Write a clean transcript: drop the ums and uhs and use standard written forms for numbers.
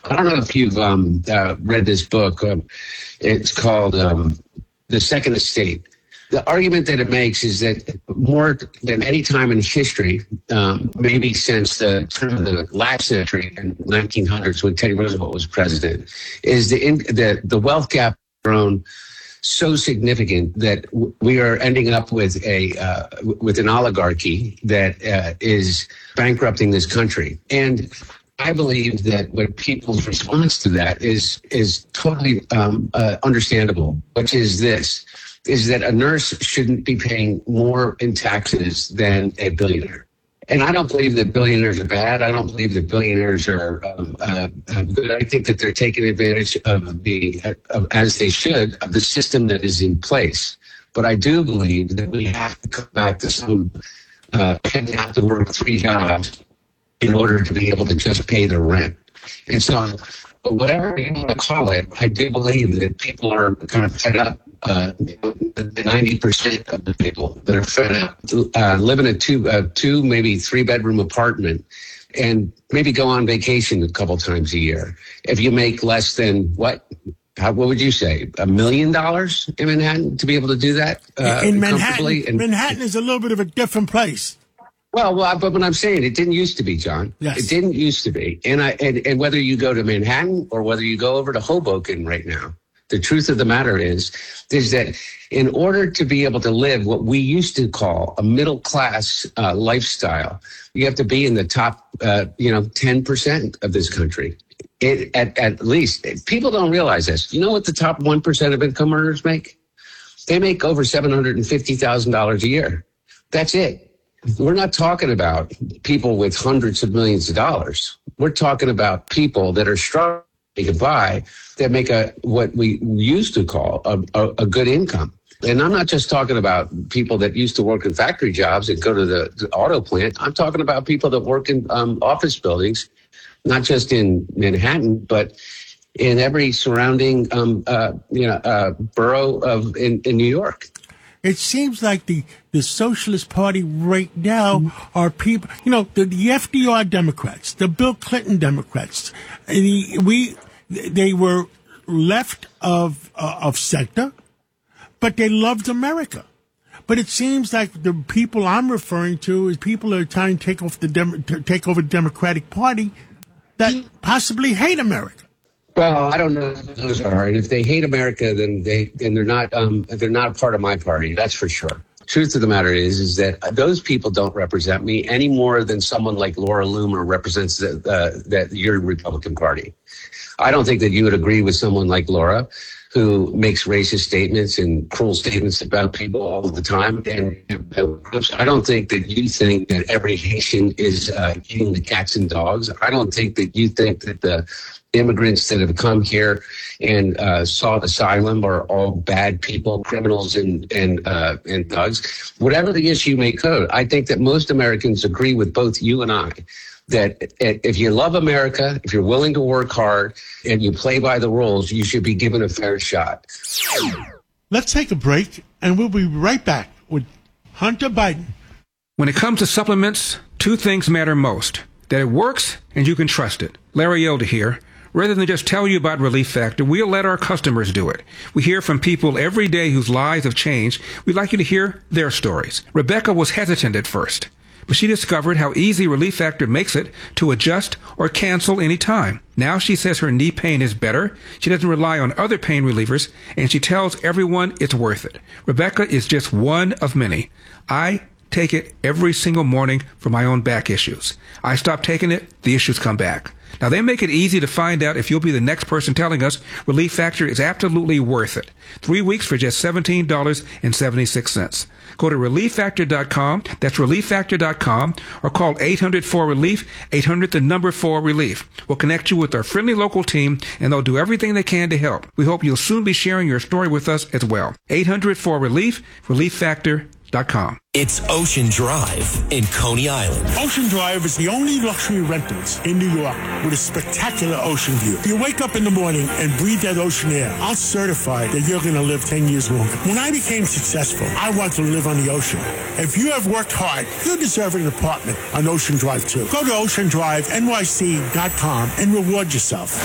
I don't know if you've read this book. It's called The Second Estate. The argument that it makes is that more than any time in history, maybe since the turn of the last century in 1900s when Teddy Roosevelt was president, is the wealth gap grown so significant that we are ending up with an oligarchy that is bankrupting this country. And I believe that what people's response to that is totally understandable, which is this, is that a nurse shouldn't be paying more in taxes than a billionaire. And I don't believe that billionaires are bad. I don't believe that billionaires are good. I think that they're taking advantage of, as they should, of the system that is in place. But I do believe that we have to come back to some people have to work 3 jobs in order to be able to just pay their rent. And so, whatever you want to call it, I do believe that people are kind of fed up. 90% of the people that are fed up live in a two, maybe 3-bedroom apartment and maybe go on vacation a couple times a year. If you make less than what would you say, $1 million in Manhattan to be able to do that? In Manhattan, Manhattan is a little bit of a different place. Well, but what I'm saying, it didn't used to be, John. Yes. It didn't used to be. And whether you go to Manhattan or whether you go over to Hoboken right now, the truth of the matter is that in order to be able to live what we used to call a middle class lifestyle, you have to be in the top, 10% of this country. At least people don't realize this. You know what the top 1% of income earners make? They make over $750,000 a year. That's it. We're not talking about people with hundreds of millions of dollars. We're talking about people that are struggling to buy, that make what we used to call a good income. And I'm not just talking about people that used to work in factory jobs and go to the auto plant. I'm talking about people that work in office buildings, not just in Manhattan, but in every surrounding borough in New York. It seems like the Socialist Party right now are people, the FDR Democrats, the Bill Clinton Democrats. They were left of center, but they loved America. But it seems like the people I'm referring to is people that are trying to take over the Democratic Party that possibly hate America. Well, I don't know who those are, and if they hate America, then they're not a part of my party. That's for sure. Truth of the matter is that those people don't represent me any more than someone like Laura Loomer represents your Republican Party. I don't think that you would agree with someone like Laura, who makes racist statements and cruel statements about people all the time. And I don't think that you think that every Haitian is eating the cats and dogs. I don't think that you think that the immigrants that have come here and sought asylum are all bad people, criminals and thugs. Whatever the issue may go, I think that most Americans agree with both you and I that if you love America, if you're willing to work hard and you play by the rules, you should be given a fair shot. Let's take a break, and we'll be right back with Hunter Biden. When it comes to supplements, 2 things matter most: that it works and you can trust it. Larry Elder here. Rather than just tell you about Relief Factor, we'll let our customers do it. We hear from people every day whose lives have changed. We'd like you to hear their stories. Rebecca was hesitant at first, but she discovered how easy Relief Factor makes it to adjust or cancel any time. Now she says her knee pain is better, she doesn't rely on other pain relievers, and she tells everyone it's worth it. Rebecca is just one of many. I take it every single morning for my own back issues. I stop taking it, the issues come back. Now, they make it easy to find out if you'll be the next person telling us Relief Factor is absolutely worth it. 3 weeks for just $17.76. Go to ReliefFactor.com. That's ReliefFactor.com. Or call 800-4RELIEF, 800-4RELIEF. We'll connect you with our friendly local team, and they'll do everything they can to help. We hope you'll soon be sharing your story with us as well. 800-4RELIEF, ReliefFactor.com. It's Ocean Drive in Coney Island. Ocean Drive is the only luxury rentals in New York with a spectacular ocean view. You wake up in the morning and breathe that ocean air. I'll certify that you're going to live 10 years longer. When I became successful, I wanted to live on the ocean. If you have worked hard, you deserve an apartment on Ocean Drive too. Go to oceandrivenyc.com and reward yourself.